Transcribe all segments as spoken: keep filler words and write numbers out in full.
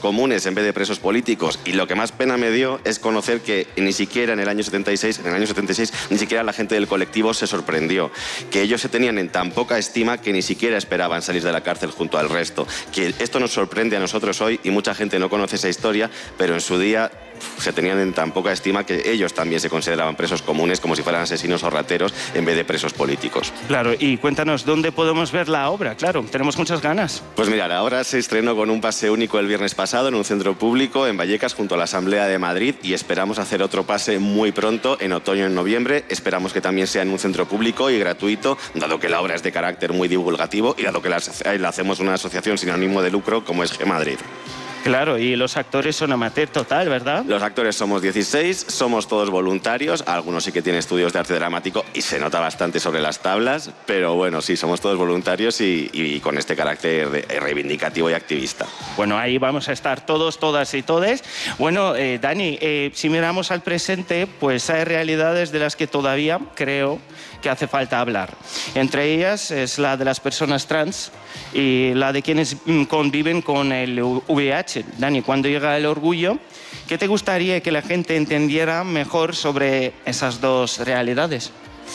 comunes en vez de presos políticos. Y lo que más pena me dio es conocer que ni siquiera en el año setenta y seis, en el año setenta y seis, ni siquiera la gente del colectivo se sorprendió. Que ellos se tenían en tan poca estima que ni siquiera esperaban salir de la cárcel junto al resto. Que esto nos sorprende a nosotros hoy y mucha gente no conoce esa historia, pero en su día se tenían en tan poca estima que ellos también se consideraban presos comunes, como si fueran asesinos o rateros en vez de presos políticos. Claro, y cuéntanos, ¿dónde podemos ver la obra? Claro, tenemos muchas ganas. Pues mira, la obra se estrenó con un pase único el viernes pasado en un centro público en Vallecas junto a la Asamblea de Madrid y esperamos hacer otro pase muy pronto, en otoño, en noviembre. Esperamos que también sea en un centro público y gratuito, dado que la obra es de carácter muy divulgativo y dado que la, la hacemos una asociación sin ánimo de lucro como es G Madrid. Claro, y los actores son amateur total, ¿verdad? Los actores somos dieciséis, somos todos voluntarios, algunos sí que tienen estudios de arte dramático y se nota bastante sobre las tablas, pero bueno, sí, somos todos voluntarios y, y con este carácter de, reivindicativo y activista. Bueno, ahí vamos a estar todos, todas y todes. Bueno, eh, Dani, eh, si miramos al presente, pues hay realidades de las que todavía creo que hace falta hablar. Entre ellas es la de las personas trans y la de quienes conviven con el V I H. Dani, cuando llega el orgullo, ¿qué te gustaría que la gente entendiera mejor sobre esas dos realidades?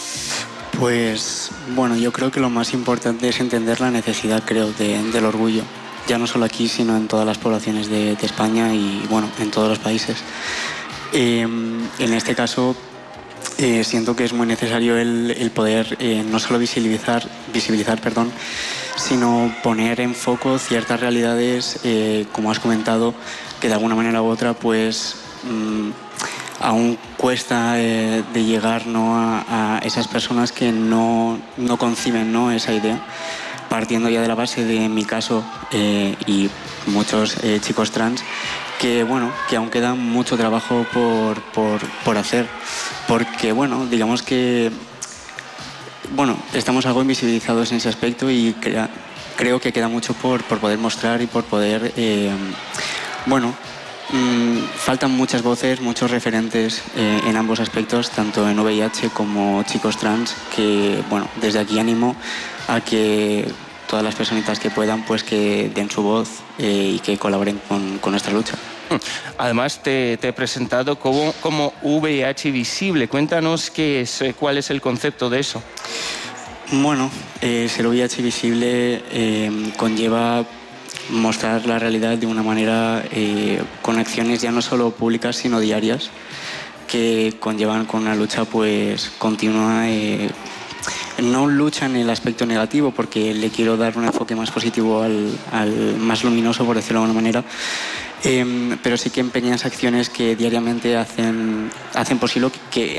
Pues, bueno, yo creo que lo más importante es entender la necesidad, creo, de, del orgullo. Ya no solo aquí, sino en todas las poblaciones de, de España y, bueno, en todos los países. Eh, en este caso, eh, siento que es muy necesario el, el poder eh, no solo visibilizar, visibilizar, perdón, sino poner en foco ciertas realidades, eh, como has comentado, que de alguna manera u otra, pues, mmm, aún cuesta eh, de llegar, ¿no?, a, a esas personas que no, no conciben, ¿no?, esa idea, partiendo ya de la base de, en mi caso, eh, y muchos eh, chicos trans, que, bueno, que aún queda mucho trabajo por, por, por hacer, porque, bueno, digamos que Bueno, estamos algo invisibilizados en ese aspecto y crea, creo que queda mucho por, por poder mostrar y por poder... Eh, bueno, mmm, faltan muchas voces, muchos referentes eh, en ambos aspectos, tanto en V I H como chicos trans, que, bueno, desde aquí animo a que todas las personitas que puedan, pues que den su voz eh, y que colaboren con, con nuestra lucha. Además, te, te he presentado como, como V I H visible. Cuéntanos qué es, cuál es el concepto de eso. Bueno, eh, ser V I H visible eh, conlleva mostrar la realidad de una manera eh, con acciones ya no solo públicas, sino diarias, que conllevan con una lucha pues continua. Eh, no lucha en el aspecto negativo, porque le quiero dar un enfoque más positivo al, al más luminoso, por decirlo de alguna manera. Eh, pero sí que en pequeñas acciones que diariamente hacen, hacen posible que